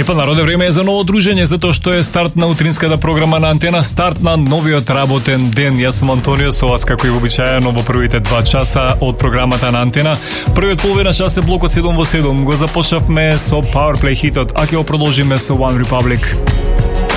Па народе, време е за ново дружење, затоа што е старт на утринската програма на Антена, старт на новиот работен ден. Јас сум Антонио, со вас како и обичаено во првите 2 часа од програмата на Антена. Првиот половина час е блокот 7 во 7. Го започнавме со Powerplay хитот, а ќе го продолжиме со One Republic.